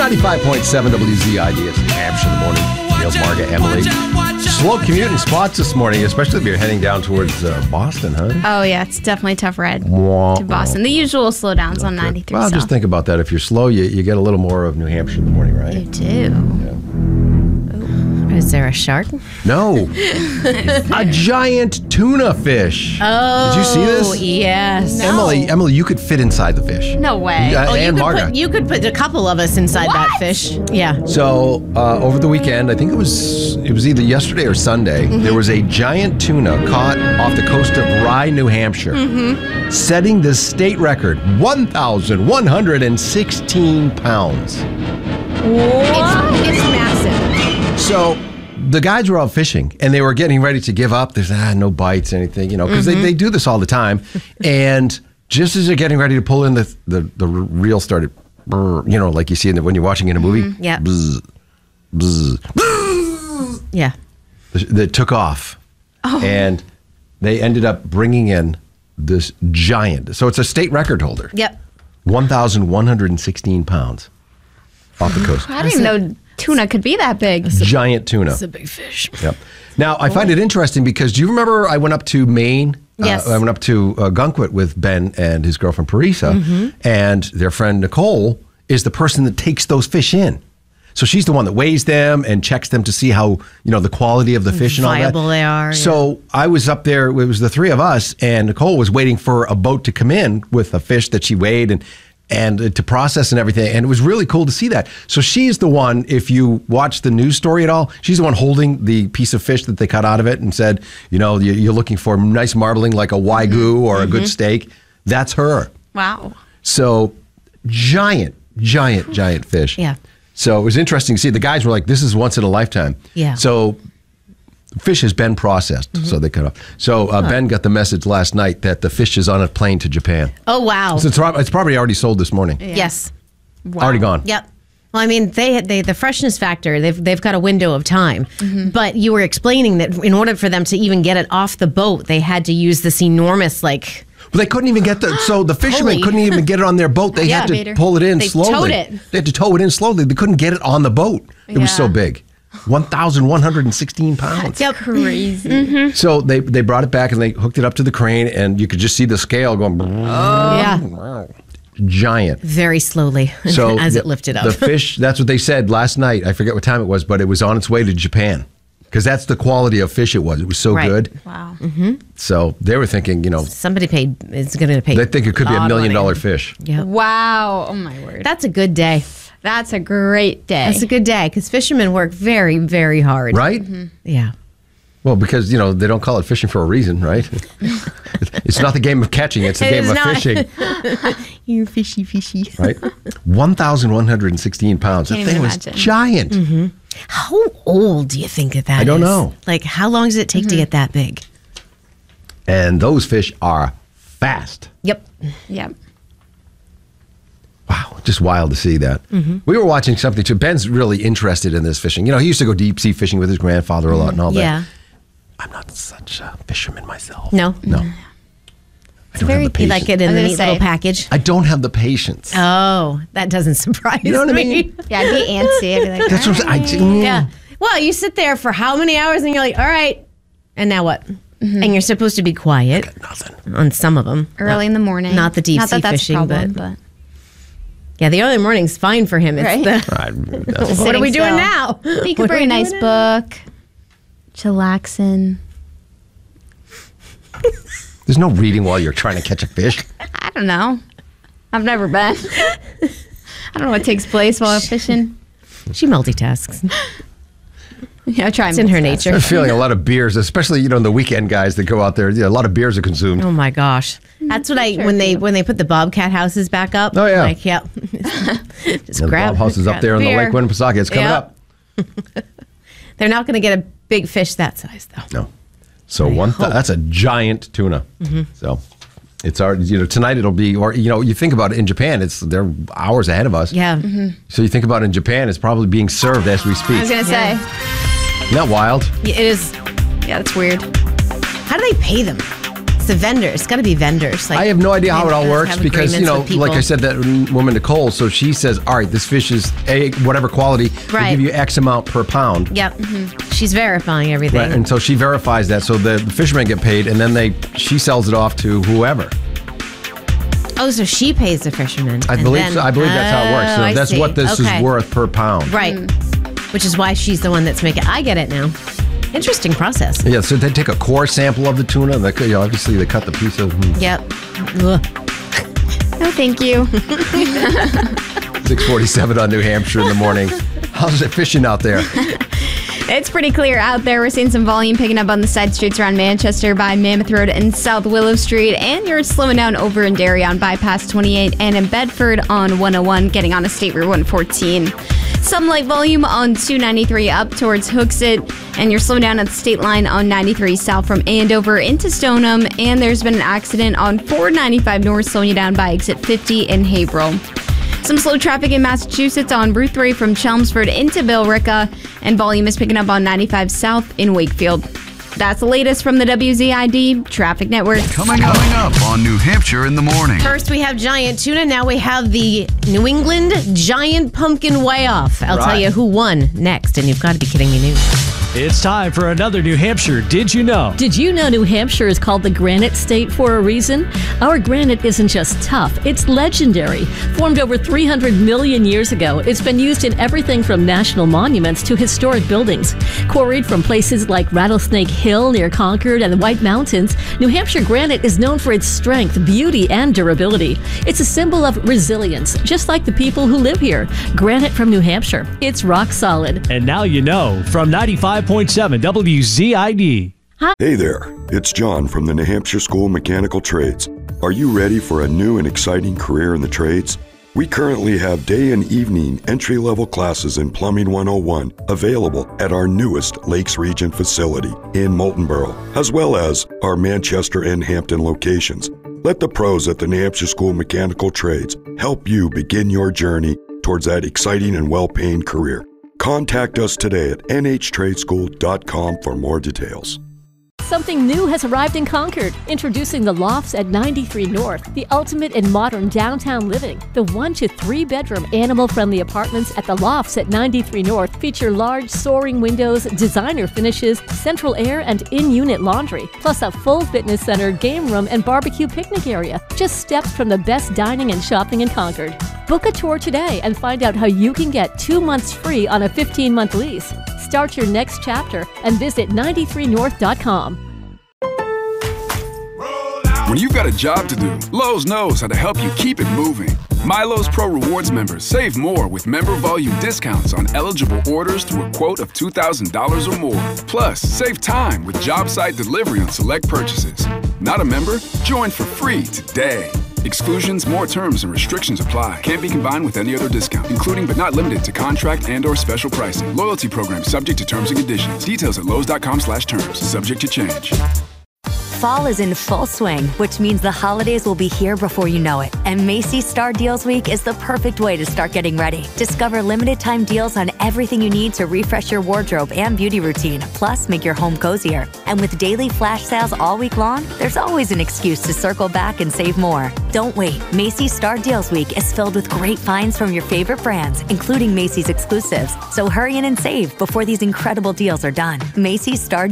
95.7 WZID. It's New Hampshire in the morning. Neil, Marga, Emily. Slow commute in spots this morning, especially if you're heading down towards Boston, huh? Oh, yeah. It's definitely a tough ride to Boston. The usual slowdowns on 93. Well, just think about that. If you're slow, you get a little more of New Hampshire in the morning, right? You do. Yeah. Is there a shark? No. A giant tuna fish. Oh. Did you see this? Yes. No. Emily, you could fit inside the fish. No way. And Marga. You could put a couple of us inside that fish. Yeah. So over the weekend, I think it was either yesterday or Sunday, there was a giant tuna caught off the coast of Rye, New Hampshire, setting the state record, 1,116 pounds. It's massive. So the guys were out fishing and they were getting ready to give up. There's no bites, anything, because they do this all the time. And just as they're getting ready to pull in, the reel started, like you see when you're watching in a movie. Yeah. Bzz, bzz, bzz. Yeah. That took off. Oh. And they ended up bringing in this giant. So it's a state record holder. Yep. 1,116 pounds off the coast. I didn't even know tuna could be that big. Giant tuna. It's a big fish. Yep. Now, I find it interesting because do you remember I went up to Maine? Yes. I went up to Gunkwit with Ben and his girlfriend, Parisa, and their friend, Nicole, is the person that takes those fish in. So she's the one that weighs them and checks them to see how, the quality of the fish and all that. Viable they are. So I was up there, it was the three of us, and Nicole was waiting for a boat to come in with a fish that she weighed and to process and everything. And it was really cool to see that. So she's the one, if you watch the news story at all, she's the one holding the piece of fish that they cut out of it and said, you're looking for nice marbling like a wagyu or a good steak. That's her. Wow. So giant fish. Yeah. So it was interesting to see. The guys were like, this is once in a lifetime. Yeah. So fish has been processed, so they cut off. So Ben got the message last night that the fish is on a plane to Japan. Oh, wow. So it's probably already sold this morning. Yeah. Yes. Wow. Already gone. Yep. Well, I mean, they the freshness factor, they've got a window of time. But you were explaining that in order for them to even get it off the boat, they had to use this enormous, Well, they couldn't even get the fishermen Pulley. couldn't even get it on their boat. They had to pull it in They slowly. towed it. They had to tow it in slowly. They couldn't get it on the boat. It was so Yeah. big. 1,116 pounds. Yep. Crazy. So they brought it back and they hooked it up to the crane and you could just see the scale going. Yeah. Giant. Very slowly So as it lifted up. The fish, that's what they said last night. I forget what time it was, but it was on its way to Japan. Because that's the quality of fish it was. It was so Right. good. Wow. So they were thinking, Somebody is going to pay. they think it could be $1 million money. fish. Yep. Wow. Oh, my word. That's a good day. That's a great day. That's a good day because fishermen work very, very hard. Right? Yeah. Well, because, they don't call it fishing for a reason, right? It's not the game of catching, it's the game is of not. fishing, You fishy. right? 1,116 pounds. Can't That thing even was imagine. giant. How old do you think that is? I don't know. Like, how long does it take to get that big? And those fish are fast. Yep. Yep. Wow, just wild to see that. We were watching something too. Ben's really interested in this fishing. He used to go deep sea fishing with his grandfather a lot and all that. Yeah. I'm not such a fisherman myself. No? No. I don't have the You patience. like it in I the was neat gonna little say. package? I don't have the patience. Oh, that doesn't surprise You know what I me. mean? Yeah, I'd be antsy. I'd be like, That's what I'm saying. Yeah. Well, you sit there for how many hours and you're like, all right, and now what? And you're supposed to be quiet Nothing. on some of them. early in the morning. Not the deep Not sea that that's fishing, a problem, but yeah, the early morning's fine for him. It's Right. what are we doing still. now? But you could What bring are a we nice doing book, chillaxing. There's no reading while you're trying to catch a fish. I don't know. I've never been. I don't know what takes place while I'm fishing. now? She multitasks. Yeah, try. It's in her nature. I'm feeling a lot of beers, especially, the weekend guys that go out there. A lot of beers are consumed. Oh my gosh, that's what when they put the Bobcat houses back up. Oh, yeah. like yep. Just The grab. Bob House is up grab there in the beer. Lake Winnipesaukee. It's coming Yep. up. They're not going to get a big fish that size though. No. So that's a giant tuna. So it's our, tonight it'll be, or, you think about it in Japan, they're hours ahead of us. Yeah. So you think about it in Japan, it's probably being served as we I speak. was gonna say. Isn't that wild? It is. Yeah, that's weird. How do they pay them? It's the vendors. It's got to be vendors. I have no idea how it all works because, like I said, that woman, Nicole, so she says, all right, this fish is whatever quality. They give you X amount per pound. Yep. She's verifying everything. Right. And so she verifies that. So the fishermen get paid and then she sells it off to whoever. Oh, so she pays the fisherman. I believe that's how it works. So that's what this is worth per pound. Right. Which is why she's the one that's making. I get it now. Interesting process. Yeah, so they take a core sample of the tuna. Obviously, they cut the piece of. Yep. No, thank you. 6:47 on New Hampshire in the morning. How's it fishing out there? It's pretty clear out there. We're seeing some volume picking up on the side streets around Manchester by Mammoth Road and South Willow Street. And you're slowing down over in Derry on Bypass 28 and in Bedford on 101, getting on a State Route 114. Some light volume on 293 up towards Hooksett. And you're slowing down at the state line on 93 south from Andover into Stoneham. And there's been an accident on 495 north, slowing you down by exit 50 in Haverhill. Some slow traffic in Massachusetts on Route 3 from Chelmsford into Billerica, and volume is picking up on 95 south in Wakefield. That's the latest from the WZID Traffic Network. Coming up on New Hampshire in the morning. First, we have giant tuna. Now we have the New England Giant Pumpkin Weigh-Off. I'll tell you who won next, and you've got to be kidding me, news. It's time for another New Hampshire Did You Know? Did you know New Hampshire is called the Granite State for a reason? Our granite isn't just tough, it's legendary. Formed over 300 million years ago, it's been used in everything from national monuments to historic buildings. Quarried from places like Rattlesnake Hill near Concord and the White Mountains, New Hampshire granite is known for its strength, beauty, and durability. It's a symbol of resilience, just like the people who live here. Granite from New Hampshire, it's rock solid. And now you know from 95.7 WZID. Hey there, it's John from the New Hampshire School of Mechanical Trades. Are you ready for a new and exciting career in the trades? We currently have day and evening entry-level classes in Plumbing 101 available at our newest Lakes Region facility in Moultonborough, as well as our Manchester and Hampton locations. Let the pros at the New Hampshire School of Mechanical Trades help you begin your journey towards that exciting and well-paying career. Contact us today at nhtradeschool.com for more details. Something new has arrived in Concord, introducing the Lofts at 93 North, the ultimate in modern downtown living. The 1 to 3 bedroom animal-friendly apartments at the Lofts at 93 North feature large soaring windows, designer finishes, central air, and in-unit laundry, plus a full fitness center, game room, and barbecue picnic area. Just steps from the best dining and shopping in Concord. Book a tour today and find out how you can get 2 months free on a 15-month lease. Start your next chapter and visit 93north.com. When you've got a job to do, Lowe's knows how to help you keep it moving. MyLowe's Pro Rewards members save more with member volume discounts on eligible orders through a quote of $2,000 or more. Plus, save time with job site delivery on select purchases. Not a member? Join for free today. Exclusions, more terms, and restrictions apply. Can't be combined with any other discount, including but not limited to contract and/or special pricing. Loyalty program subject to terms and conditions. Details at lowes.com/terms. Subject to change. Fall is in full swing, which means the holidays will be here before you know it. And Macy's Star Deals Week is the perfect way to start getting ready. Discover limited time deals on everything you need to refresh your wardrobe and beauty routine, plus make your home cozier. And with daily flash sales all week long, there's always an excuse to circle back and save more. Don't wait. Macy's Star Deals Week is filled with great finds from your favorite brands, including Macy's exclusives. So hurry in and save before these incredible deals are done. Macy's Star